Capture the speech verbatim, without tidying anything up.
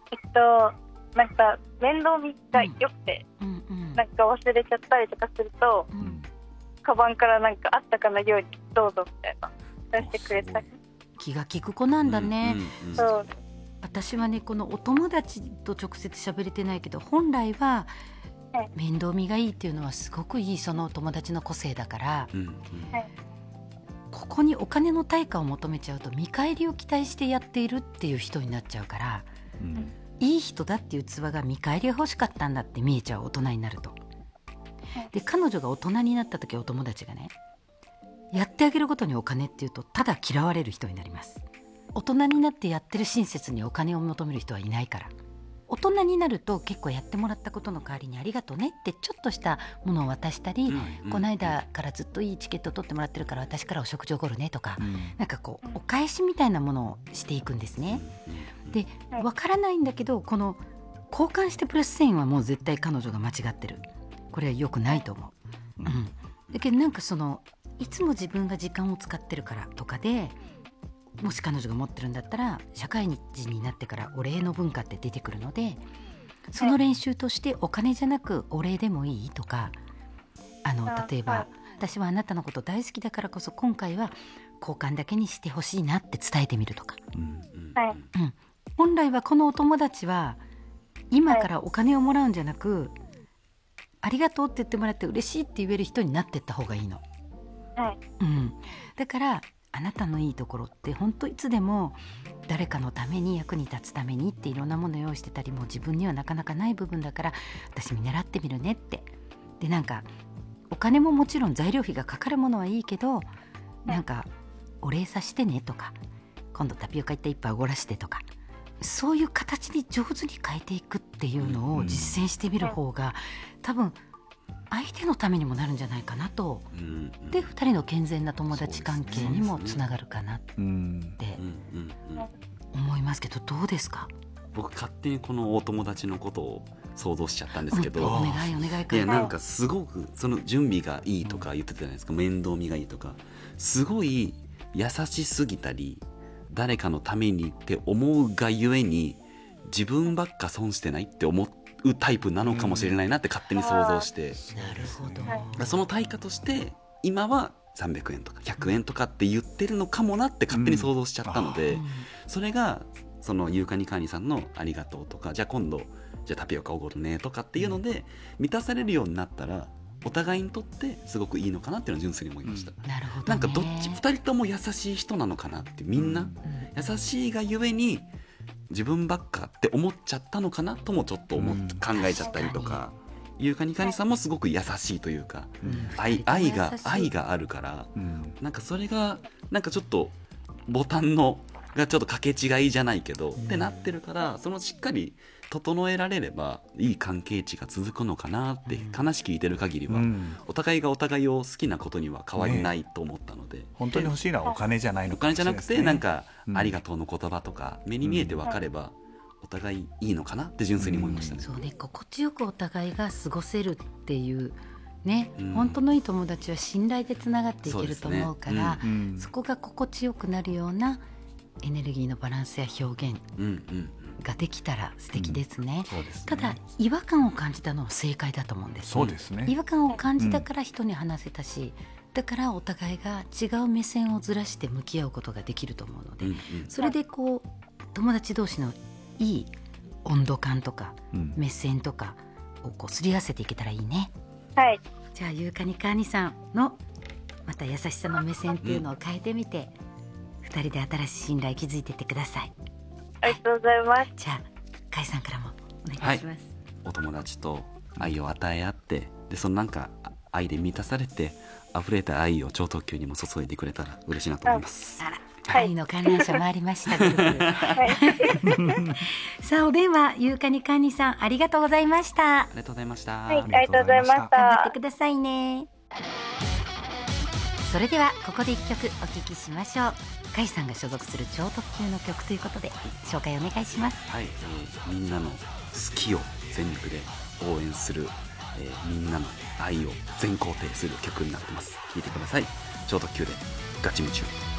えっとなんか面倒見が良くて、うんうんうん、なんか忘れちゃったりとかすると、うん、カバンからなんかあったかな料理どうぞみたいな出してくれたり。 気が利く子なんだね、うんうんうん、 そう私はねこのお友達と直接喋れてないけど本来は面倒見がいいっていうのはすごくいいそのお友達の個性だから、うんうん、ここにお金の対価を求めちゃうと見返りを期待してやっているっていう人になっちゃうから、うん、いい人だっていう器が見返りが欲しかったんだって見えちゃう大人になると。で彼女が大人になった時お友達がねやってあげることにお金っていうとただ嫌われる人になります。大人になってやってる親切にお金を求める人はいないから。大人になると結構やってもらったことの代わりにありがとうねってちょっとしたものを渡したり、うんうん、この間からずっといいチケット取ってもらってるから私からお食事おごるねとか、うん、なんかこうお返しみたいなものをしていくんですね。でわからないんだけどこの交換してプラスせんえんはもう絶対彼女が間違ってる。これは良くないと思う、うん、だけどなんかそのいつも自分が時間を使ってるからとかでもし彼女が持ってるんだったら社会人になってからお礼の文化って出てくるのでその練習としてお金じゃなくお礼でもいいとかあの例えば私はあなたのこと大好きだからこそ今回は交換だけにしてほしいなって伝えてみるとか、うんうん、本来はこのお友達は今からお金をもらうんじゃなくありがとうって言ってもらって嬉しいって言える人になっていった方がいいの、うん、だからあなたのいいところって本当いつでも誰かのために役に立つためにっていろんなもの用意してたりもう自分にはなかなかない部分だから私見習ってみるねってでなんかお金ももちろん材料費がかかるものはいいけどなんかお礼さしてねとか今度タピオカいった一杯おごらしてとかそういう形に上手に変えていくっていうのを実践してみる方が多分相手のためにもなるんじゃないかなと、うんうん、でふたりの健全な友達関係にもつながるかなって思いますけどどうですか？ 僕勝手にこのお友達のことを想像しちゃったんですけど、 うん、お願いお願いいやなんかすごくその準備がいいとか言ってたじゃないですか、面倒見がいいとかすごい優しすぎたり誰かのためにって思うがゆえに自分ばっか損してないって思うタイプなのかもしれないなって勝手に想像して、 なるほどその対価として今はさんびゃくえんとかひゃくえんとかって言ってるのかもなって勝手に想像しちゃったので、うん、それがそのユーカニカーニさんのありがとうとかじゃあ今度じゃあタピオカおごるねとかっていうので満たされるようになったらお互いにとってすごくいいのかなっていうのは純粋に思いました、 うん、なるほどね、 なんかどっちふたりとも優しい人なのかなってみんな、うん、優しいがゆえに自分ばっかって思っちゃったのかなともちょっと思っ、うん、考えちゃったりとかユーカニカニさんもすごく優しいというか、うん、愛, 愛, が愛があるから、うん、なんかそれがなんかちょっとボタンのがちょっと掛け違いじゃないけど、うん、ってなってるからそのしっかり整えられればいい関係値が続くのかなって、うん、話聞いてる限りは、うん、お互いがお互いを好きなことには変わりないと思ったので、ね、 本当に欲しいのはお金じゃないのかもしれないですね。 お金じゃなくてなんか、うん、ありがとうの言葉とか目に見えて分かれば、うん、お互いいいのかなって純粋に思いましたね、 うん、そうね心地よくお互いが過ごせるっていうね、うん、本当のいい友達は信頼でつながっていけると思うから そ,、ねうん、そこが心地よくなるようなエネルギーのバランスや表現ができたら素敵ですね、うんうんですね。ただ違和感を感じたのは正解だと思うんです。 そうですね。 違和感を感じたから人に話せたし、うん、だからお互いが違う目線をずらして向き合うことができると思うので、うんうん、それでこう友達同士のいい温度感とか、うん、目線とかをこうすり合わせていけたらいいね。 はい。 じゃあユーカニカーニさんのまた優しさの目線っていうのを変えてみて、うんふたりで新しい信頼築いていってください。 ありがとうございます。 じゃあカイさんからもお願いします、はい、 お友達と愛を与え合ってでそのなんか愛で満たされて溢れた愛を超特急にも注いでくれたら嬉しいなと思います。 あら愛の観覧車回りましたぐるぐるさあお電話ユーカニカーニさんありがとうございました。 ありがとうございました。 はい、ありがとうございました。頑張ってくださいね。それではここで一曲お聴きしましょう。カイさんが所属する超特急の曲ということで紹介お願いします。 はい、えー、みんなの好きを全力で応援する、えー、みんなの愛を全肯定する曲になってます。聴いてください。超特急でガチ夢中。